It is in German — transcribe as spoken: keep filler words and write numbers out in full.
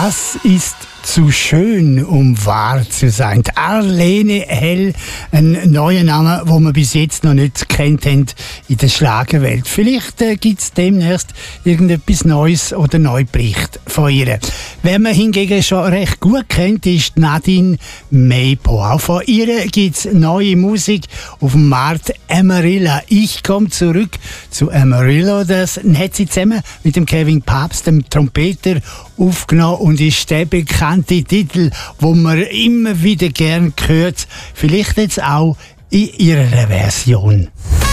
Das ist zu schön, um wahr zu sein. Die Arlene Hell, ein neuer Name, den wir bis jetzt noch nicht kennt haben in der Schlagerwelt. Vielleicht äh, gibt es demnächst irgendetwas Neues oder Neubericht von ihr. Wer man hingegen schon recht gut kennt, ist Nadine Maypo. Auch von ihr gibt es neue Musik auf dem Markt. Amarillo. Ich komme zurück zu Amarillo. Das hat sie zusammen mit dem Kevin Pabst, dem Trompeter, aufgenommen und ist der bekannte Titel, wo man immer wieder gern hört, vielleicht jetzt auch in ihrer Version.